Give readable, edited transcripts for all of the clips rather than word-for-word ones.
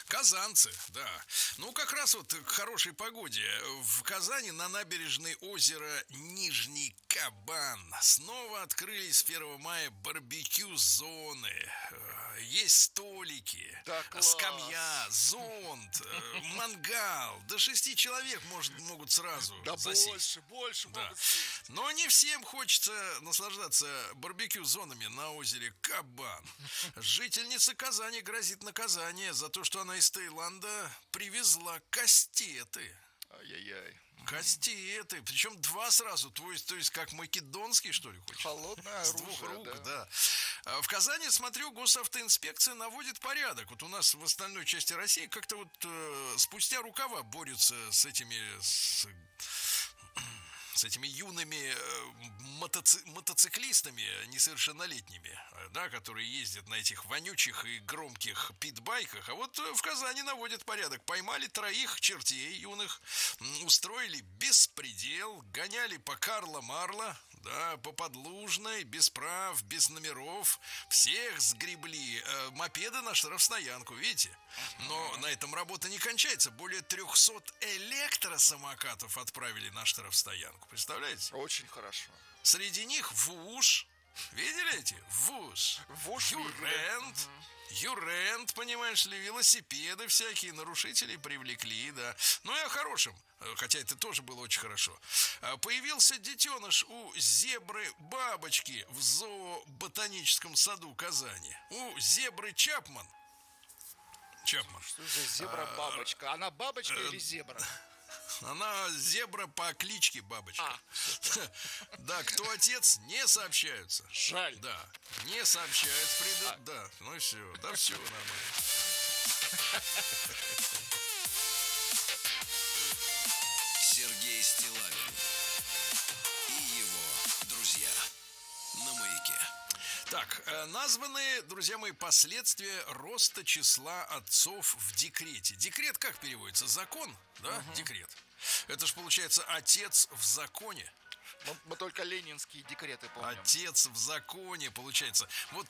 Казанцы, да. Ну, как раз вот к хорошей погоде. В Казани на набережной озера Нижний Кабан снова открылись с 1 мая барбекю-зоны. Есть столики, Да, класс. скамья, зонт, мангал. До 6 человек могут сразу Да засесть. больше Да. могут сесть. Но не всем хочется наслаждаться барбекю-зонами на озере Кабан. Жительница Казани грозит наказание за то, что она из Таиланда привезла кастеты. Ай-яй-яй. Кастеты, причем два сразу, то есть как македонский, что ли, хочешь? Холодное С оружие, двух рук, да. да. В Казани, смотрю, госавтоинспекция наводит порядок. Вот у нас в остальной части России как-то вот спустя рукава борются с этими юными мотоциклистами несовершеннолетними, да, которые ездят на этих вонючих и громких питбайках. А вот в Казани наводят порядок. Поймали 3 чертей юных, устроили беспредел, гоняли по Карла-Марла, да, по Подлужной, без прав, без номеров. Всех сгребли. Мопеды на штрафстоянку, видите? Но на этом работа не кончается. Более 300 электросамокатов отправили на штрафстоянку. Представляете? Очень хорошо. Среди них ВУШ. Видели эти? ВУШ. ВУШ Юрент. Юрент, понимаешь ли, велосипеды всякие, нарушителей привлекли, да. Ну и о хорошем, хотя это тоже было очень хорошо. Появился детеныш у зебры-бабочки в зооботаническом саду Казани. У зебры Чапман. Чапман. Что за зебра-бабочка? Она бабочка или зебра? Она зебра по кличке Бабочка. А. Да, кто отец, не сообщаются. Жаль. Да, не сообщают. Да, ну и все. Да, все нормально. Сергей Стиллавин и его друзья на Маяке. Так, названы, друзья мои, последствия роста числа отцов в декрете. Декрет как переводится? Закон, да? Декрет. Это ж получается отец в законе. Мы только ленинские декреты помним. Отец в законе, получается. Вот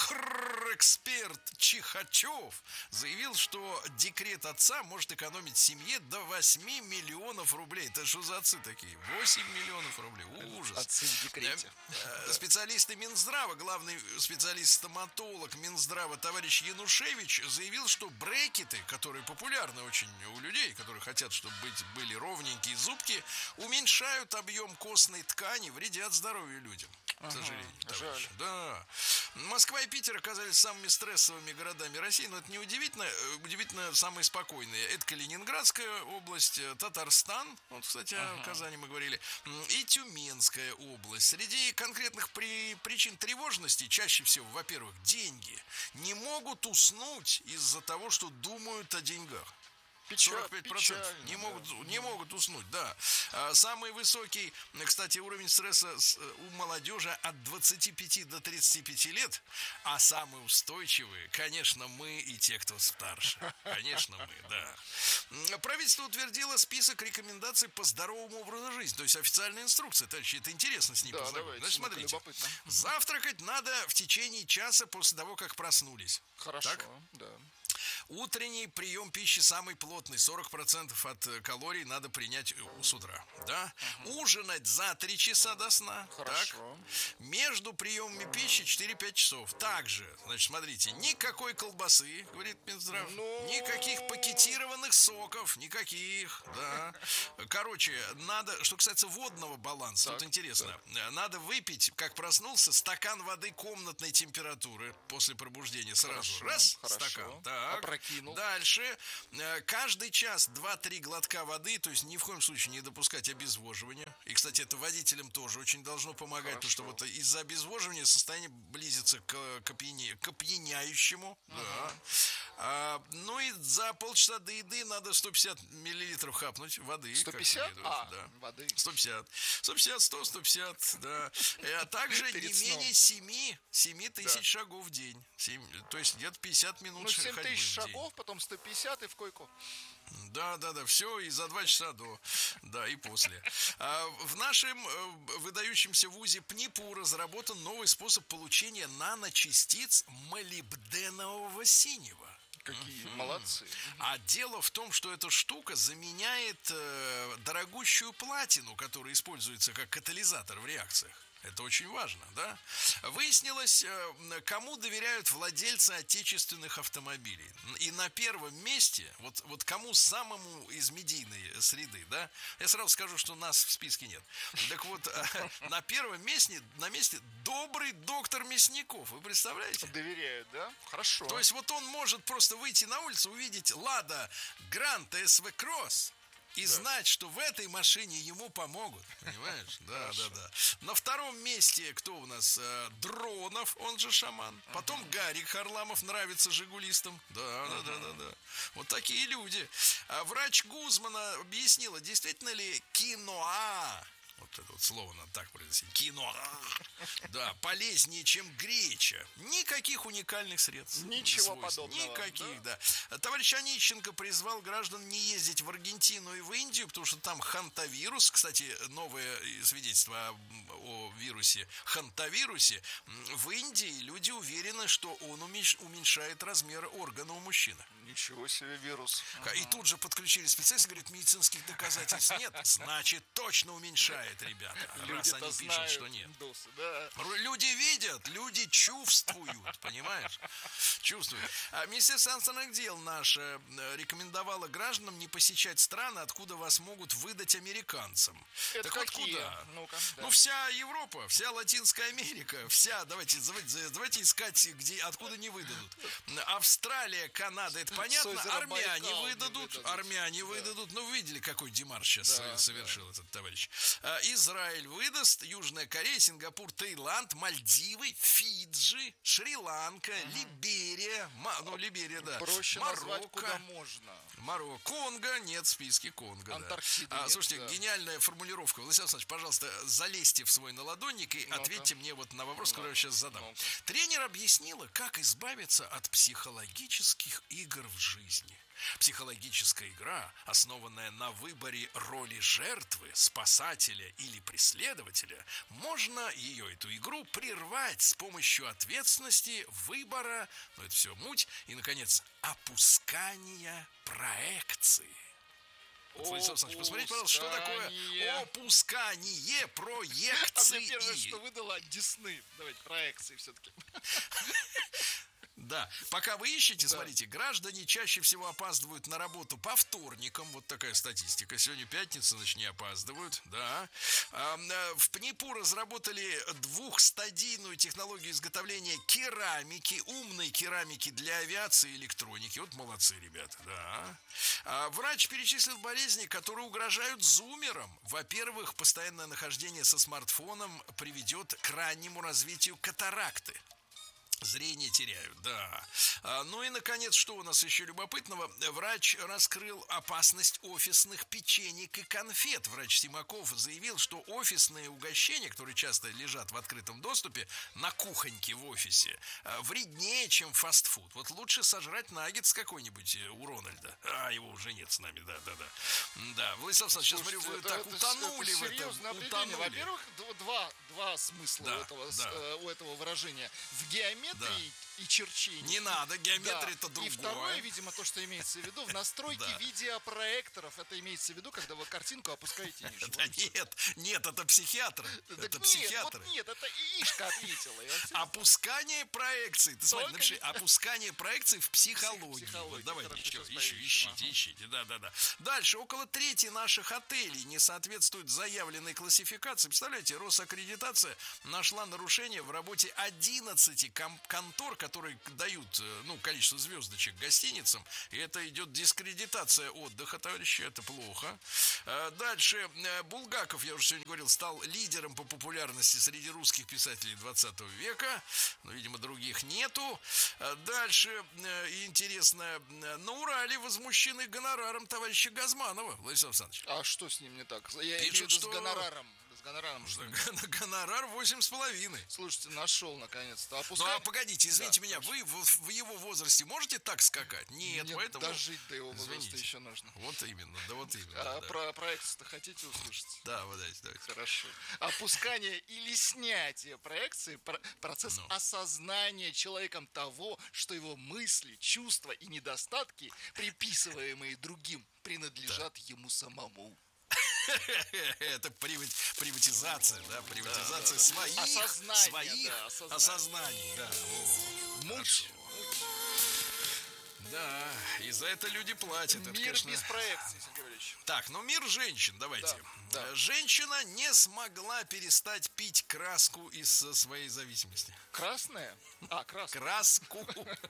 эксперт Чихачев заявил, что декрет отца может экономить семье до 8 миллионов рублей. Это что за отцы такие? 8 миллионов рублей. Ужас. Отцы в декрете. Специалисты Минздрава, главный специалист-стоматолог Минздрава товарищ Янушевич заявил, что брекеты, которые популярны очень у людей, которые хотят, чтобы были ровненькие зубки, уменьшают объем костной ткани, вредят здоровью людям. К сожалению, товарищи. Да. Москва и Питер оказались самыми стрессовыми городами России, но это не удивительно. Удивительно, самые спокойные. Это Калининградская область, Татарстан, вот, кстати, о Казани мы говорили, и Тюменская область. Среди конкретных причин тревожности чаще всего, во-первых, деньги. Не могут уснуть из-за того, что думают о деньгах. 45% печально, не могут уснуть, да. Самый высокий, кстати, уровень стресса у молодежи от 25 до 35 лет, а самые устойчивые, конечно, мы и те, кто старше. Конечно, мы, да. Правительство утвердило список рекомендаций по здоровому образу жизни, то есть официальная инструкция, товарищи, это интересно с ней познакомиться. Значит, смотрите, завтракать надо в течение часа после того, как проснулись. Хорошо, так? Да. Утренний прием пищи самый плотный, 40% от калорий надо принять с утра, да? Ужинать за 3 часа до сна. Хорошо. Так? Между приемами пищи 4-5 часов. Также, значит, смотрите, никакой колбасы, говорит Минздрав, никаких пакетированных соков, никаких, да. Короче, надо, что касается водного баланса, тут интересно, надо выпить, как проснулся, стакан воды комнатной температуры после пробуждения сразу. Раз, стакан. Так. Опрокинул. Дальше. Каждый час 2-3 глотка воды, то есть ни в коем случае не допускать обезвоживания. И, кстати, это водителям тоже очень должно помогать, потому что вот из-за обезвоживания состояние близится к опьяняющему. Да. Ну и за полчаса до еды надо 150 миллилитров хапнуть воды. 150? Да. Воды. 150. 150, 100, 150, да. А также не менее 7 тысяч шагов в день. То есть где-то 50 минут 7 ходьбы тысяч в день. шагов, потом 150 и в койку. Да, все, и за 2 часа до, да, и после. В нашем выдающемся вузе ПНИПУ разработан новый способ получения наночастиц молибденового синего. Какие молодцы. А дело в том, что эта штука заменяет дорогущую платину, которая используется как катализатор в реакциях. Это очень важно, да? Выяснилось, кому доверяют владельцы отечественных автомобилей. И на первом месте, вот кому самому из медийной среды, да? Я сразу скажу, что нас в списке нет. Так вот, на первом месте, добрый доктор Мясников. Вы представляете? Доверяют, да? Хорошо. То есть вот он может просто выйти на улицу, увидеть Лада Гранта СВ Кросс и знать, что в этой машине ему помогут. Понимаешь? Да. На втором месте кто у нас? Дронов, он же шаман. Потом Гарик Харламов, нравится жигулистам. Да. Вот такие люди. Врач Гузмана объяснила, действительно ли киноа, вот это вот слово надо так произносить, киноа, да, полезнее, чем греча. Никаких уникальных средств. Ничего подобного. Никаких, да. Товарищ Онищенко призвал граждан не ездить в Аргентину и в Индию, потому что там хантавирус. Кстати, новое свидетельство о вирусе хантавирусе. В Индии люди уверены, что он уменьшает размер органа у мужчины. Ничего себе вирус. И тут же подключили специалисты, говорят, медицинских доказательств нет, значит, точно уменьшает, ребята. Раз они пишут, что нет. Да. Люди видят, люди чувствуют, понимаешь? Чувствуют. Министерство иностранных дел наше рекомендовало гражданам не посещать страны, откуда вас могут выдать американцам. Это так какие? вот куда? Ну-ка, да. Ну, вся Европа, вся Латинская Америка, вся, давайте искать, откуда не выдадут. Австралия, Канада, это понятно, армяне выдадут. Ну, вы видели, какой демарш сейчас совершил этот товарищ. Израиль выдаст, Южная Корея, Сингапур, Таиланд, Мальдивы, Фиджи, Шри-Ланка, Либерия, Либерия, да. Проще назвать, куда можно. Конго, нет в списке Конго. Антарктиды нет, слушайте, гениальная формулировка. Владислав Александрович, пожалуйста, залезьте в свой наладонник и ответьте мне вот на вопрос, который я сейчас задам. Тренер объяснила, как избавиться от психологических игр в жизни. Психологическая игра, основанная на выборе роли жертвы, спасателя или преследователя, можно эту игру прервать с помощью ответственности, выбора, это все муть, и, наконец, опускания проекции. Владислав Александрович, посмотрите, пожалуйста, что такое опускание проекции. А мне первое, что выдало, Дисней. Давайте проекции все-таки. Да, пока вы ищете, смотрите, граждане чаще всего опаздывают на работу по вторникам, вот такая статистика. Сегодня пятница, значит, не опаздывают, да. В ПНИПУ разработали двухстадийную технологию изготовления керамики, умной керамики для авиации и электроники. Вот молодцы, ребята, да. Врач перечислил болезни, которые угрожают зумерам. Во-первых, постоянное нахождение со смартфоном приведет к раннему развитию катаракты. Зрение теряют, да. Ну и, наконец, что у нас еще любопытного? Врач раскрыл опасность офисных печенек и конфет. Врач Симаков заявил, что офисные угощения, которые часто лежат в открытом доступе на кухоньке в офисе, вреднее, чем фастфуд. Вот лучше сожрать наггетс какой-нибудь у Рональда. Его уже нет с нами, да. Да, Владислав Александрович, сейчас смотрю, вы так утонули в этом. Утонули. Во-первых, два смысла у этого выражения. В геометрии и черчении. Не надо, геометрия это другое. И второе, видимо, то, что имеется в виду, в настройке видеопроекторов. Это имеется в виду, когда вы картинку опускаете ниже. Да нет, это психиатры. Это психиатры. Нет, это Ишка ответила. Опускание проекций. Ты смотри, напиши, опускание проекций в психологии. Давайте ищите. Да. Дальше, около трети наших отелей не соответствуют заявленной классификации. Представляете, Росаккредитация нашла нарушение в работе 11 контор, которые дают, количество звездочек гостиницам, и это идет дискредитация отдыха, товарищи, это плохо. Дальше, Булгаков, я уже сегодня говорил, стал лидером по популярности среди русских писателей 20 века, но, видимо, других нету. Дальше, интересно, на Урале возмущены гонораром товарища Газманова, Владислав Александрович. А что с ним не так? Я имею в виду с гонораром. гонораром. Гонорар 8,5. Слушайте, нашел наконец-то. Ну, а погодите, извините меня, вы в его возрасте можете так скакать? Нет, поэтому... дожить до его возраста еще нужно. Вот именно, да вот именно. А про проекцию-то хотите услышать? Да, вот давайте. Хорошо. Опускание или снятие проекции – процесс осознания человеком того, что его мысли, чувства и недостатки, приписываемые другим, принадлежат ему самому. Это приватизация, да, приватизация своих осознаний, да. Муть. Да, и за это люди платят. Мир это, конечно... без проекции, Сергей Валерьевич. Так, ну мир женщин, давайте. Да. Женщина не смогла перестать пить краску из своей зависимости. Красная? Краску. Краску.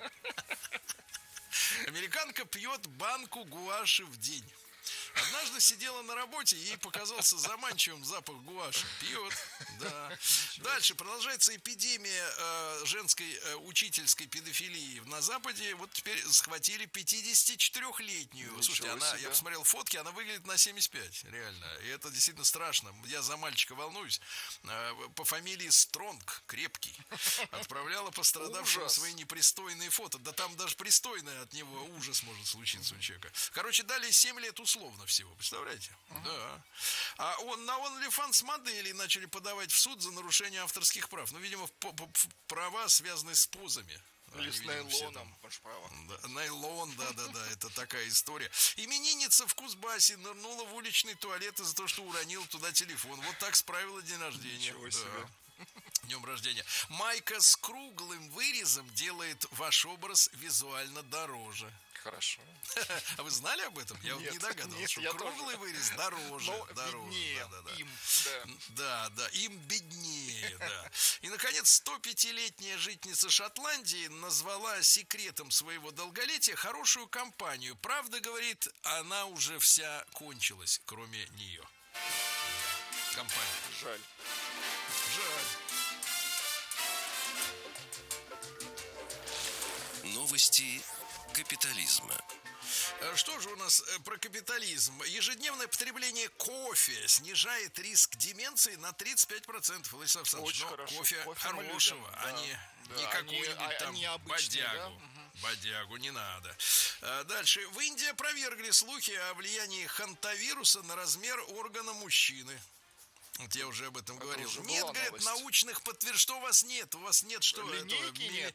Американка пьет банку гуаши в день. Однажды сидела на работе, ей показался заманчивым запах гуаши. Пьет, да. Дальше продолжается эпидемия женской учительской педофилии на Западе. Вот теперь схватили 54-летнюю. Слушайте, я посмотрел фотки, она выглядит на 75, реально. И это действительно страшно. Я за мальчика волнуюсь. По фамилии Стронг, крепкий. Отправляла пострадавшим свои непристойные фото. Да там даже пристойное от него ужас может случиться у человека. Короче, дали 7 лет условно всего, представляете? Да. А на OnlyFans модели начали подавать в суд за нарушение авторских прав. Ну, видимо, права, связанные с позами. Или с нейлоном, да, нейлон, да, это такая история. Именинница в Кузбассе нырнула в уличный туалет из-за того, что уронила туда телефон. Вот так справила день рождения. Ничего себе. Днем рождения. Майка с круглым вырезом делает ваш образ визуально дороже. Хорошо. А вы знали об этом? Я не догадывался, что круглый вырез дороже. Беднее им. Да, им беднее, да. И, наконец, 105-летняя жительница Шотландии назвала секретом своего долголетия хорошую компанию. Правда, говорит, она уже вся кончилась, кроме нее. Компания. Жаль. Новости капитализма. Что же у нас про капитализм? Ежедневное потребление кофе снижает риск деменции на 35%. Владислав Александрович, но кофе хорошего, не какую-нибудь там бодягу. Бодягу не надо. Дальше. В Индии опровергли слухи о влиянии хантавируса на размер органа мужчины. Вот я уже об этом говорил. Нет, говорят, научных подтверждений. Что у вас нет? У вас нет что? Линейки нет.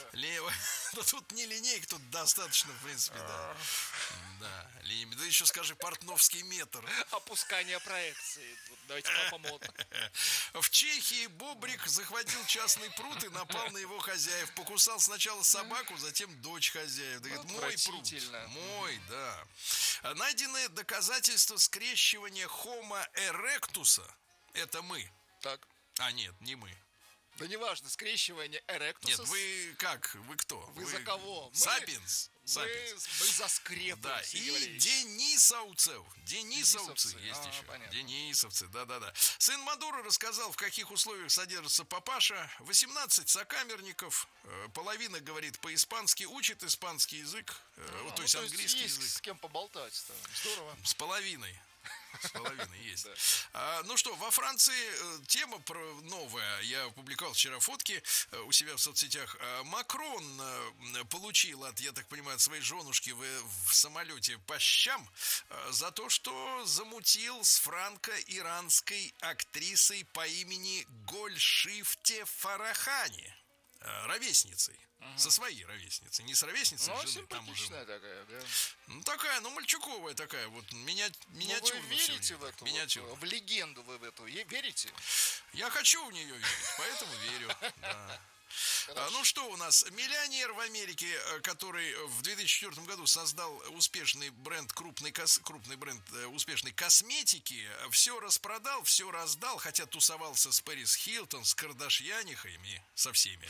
Да тут не линейки, тут достаточно, в принципе, да. Да, да еще скажи портновский метр. Опускание проекции. Давайте помолвим. В Чехии бобрик захватил частный пруд и напал на его хозяев. Покусал сначала собаку, затем дочь хозяев. Говорит, мой пруд. Мой, да. Найдены доказательства скрещивания Homo erectus. Это мы. Так. Нет, не мы. Да неважно, скрещивание эректуса. Нет, вы как? Вы кто? Вы за кого? Сапиенс. Мы за скрепы. Да, и денисовцев. Денисовцы есть еще. Понятно. Денисовцы, да. Сын Мадуро рассказал, в каких условиях содержится папаша. 18 сокамерников. Половина говорит по-испански, учит испанский язык. То есть английский язык. С кем поболтать-то. Здорово. С половиной есть. Ну что, во Франции тема новая. Я опубликовал вчера фотки у себя в соцсетях. Макрон получил я так понимаю, от своей женушки в самолете по щам за то, что замутил с франко-иранской актрисой по имени Гольшифте Фарахани. Ровесницей. Со своей ровесницей. Не с ровесницей жены, там уже. Такая, да. Ну, такая, мальчуковая такая, вот, миниатюрная. Вы верите в эту? В легенду вы в эту верите? Я хочу в нее верить, поэтому верю, да. Ну что у нас? Миллионер в Америке, который в 2004 году создал успешный бренд, крупный бренд успешной косметики, все распродал, все раздал, хотя тусовался с Пэрис Хилтон, с Кардашьянихами, со всеми.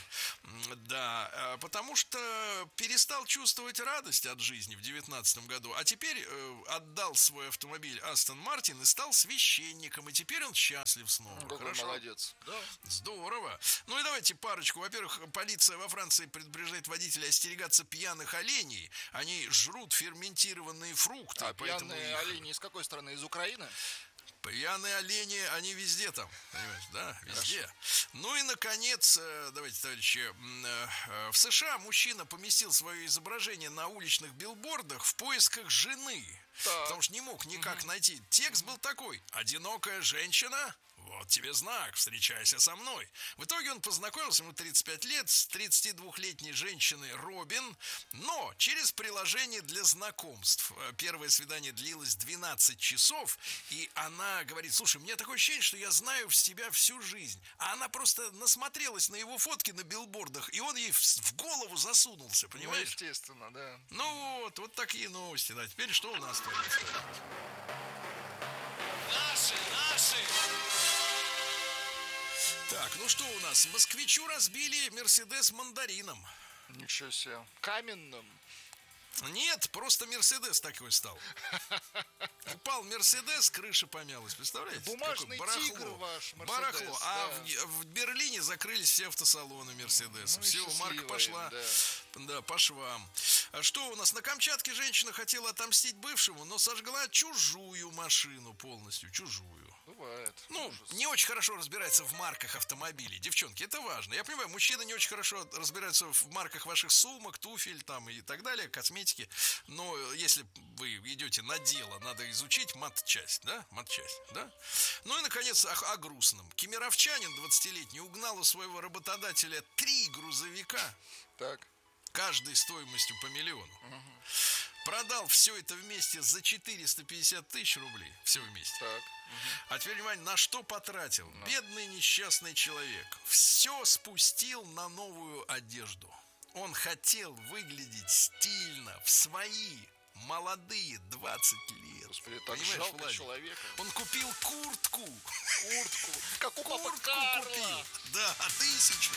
Да, потому что перестал чувствовать радость от жизни в 2019 году, а теперь отдал свой автомобиль Астон Мартин и стал священником, и теперь он счастлив снова. Хорошо. Молодец. Да. Здорово. Ну и давайте парочку. Во-первых, полиция во Франции предупреждает водителей остерегаться пьяных оленей. Они жрут ферментированные фрукты. Пьяные олени из какой страны? Из Украины? Пьяные олени, они везде там, понимаешь, да, везде. Хорошо. Ну и, наконец, давайте, товарищи, в США мужчина поместил свое изображение на уличных билбордах в поисках жены. Так. Потому что не мог никак найти. Текст был такой: «Одинокая женщина, вот тебе знак, встречайся со мной». В итоге он познакомился, ему 35 лет, с 32-летней женщиной Робин, но через приложение для знакомств. Первое свидание длилось 12 часов, и она говорит: слушай, у меня такое ощущение, что я знаю тебя всю жизнь. А она просто насмотрелась на его фотки на билбордах, и он ей в голову засунулся, понимаешь? Ну, естественно, да. Ну вот такие новости, да. Теперь что у нас творится? Наши! Так, ну что у нас? Москвичу разбили Мерседес мандарином. Ничего себе. Каменным. Нет, просто Мерседес такой стал. Упал Мерседес, крыша помялась, представляете? Бумажный тигр ваш Мерседес. Барахло. Да. А в Берлине закрылись все автосалоны Мерседеса. Ну, все, марка пошла. Да, по швам. А что у нас? На Камчатке женщина хотела отомстить бывшему, но сожгла чужую машину полностью. Чужую. Бывает. Ну, ужас. не очень хорошо разбирается в марках автомобилей. Девчонки, это важно. Я понимаю, мужчины не очень хорошо разбираются в марках ваших сумок, туфель там и так далее, косметики. Но если вы идете на дело, надо изучить матчасть, да? Матчасть, да? Ну и, наконец, о грустном. Кемеровчанин 20-летний угнал у своего работодателя 3 грузовика. Так. Каждый стоимостью по миллиону. Продал все это вместе за 450 тысяч рублей. Все вместе. Так. А теперь, внимание, на что потратил? Бедный несчастный человек. Все спустил на новую одежду. Он хотел выглядеть стильно в свои молодые 20 лет. Господи, так жалко Владик? Человека. Он купил куртку. Как у папы Карла. Купил. Да, 1000.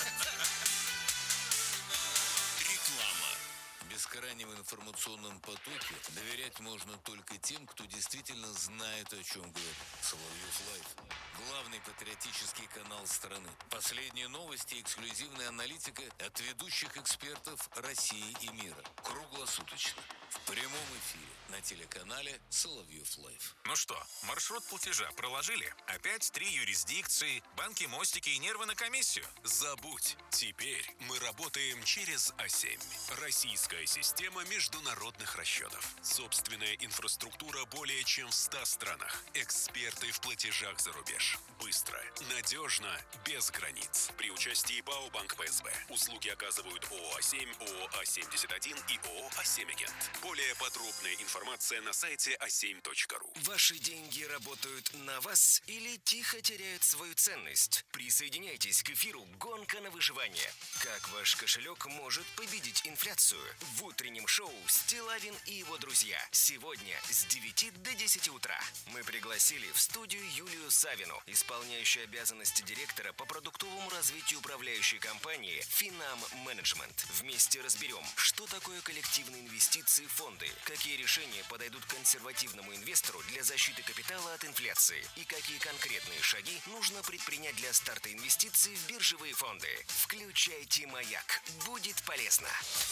Реклама. В бескрайнем информационном потоке доверять можно только тем, кто действительно знает, о чем говорит. Соловьев Лайв. Главный патриотический канал страны. Последние новости и эксклюзивная аналитика от ведущих экспертов России и мира. Круглосуточно. В прямом эфире на телеканале Соловьев Лайв. Ну что, маршрут платежа проложили? Опять 3 юрисдикции, банки, мостики и нервы на комиссию? Забудь. Теперь мы работаем через А7. Российская система международных расчетов. Собственная инфраструктура более чем в 100 странах. Эксперты в платежах за рубеж. Быстро, надежно, без границ. При участии БАО Банк ПСБ. Услуги оказывают ООО А7, ООО А71 и ООО А7 Агент. Более подробная информация на сайте a7.ru. Ваши деньги работают на вас или тихо теряют свою ценность? Присоединяйтесь к эфиру «Гонка на выживание». Как ваш кошелек может победить инфляцию? В утреннем шоу Стилавин и его друзья. Сегодня с 9 до 10 утра. Мы пригласили в студию Юлию Савину, исполняющую обязанности директора по продуктовому развитию управляющей компании «Финам Менеджмент». Вместе разберем, что такое коллективные инвестиции в фонды, какие решения подойдут консервативному инвестору для защиты капитала от инфляции и какие конкретные шаги нужно предпринять для старта инвестиций в биржевые фонды. Включайте «Маяк». Будет полезно.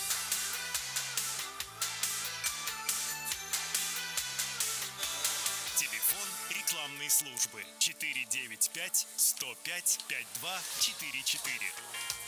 Телефон рекламной службы 495 105 5244.